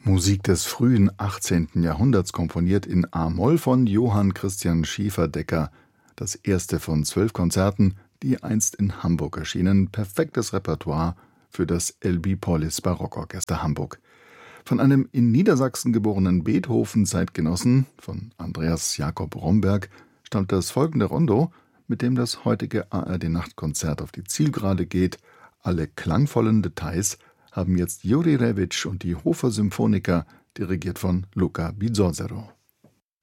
Musik des frühen 18. Jahrhunderts, komponiert in A-Moll von Johann Christian Schieferdecker. Das erste von 12 Konzerten, die einst in Hamburg erschienen. Perfektes Repertoire für das Elbi Pollis Barockorchester Hamburg. Von einem in Niedersachsen geborenen Beethoven-Zeitgenossen, von Andreas Jakob Romberg, stammt das folgende Rondo, mit dem das heutige ARD-Nachtkonzert auf die Zielgerade geht. Alle klangvollen Details haben jetzt Juri Rewitsch und die Hofer Symphoniker, dirigiert von Luca Bizzozero.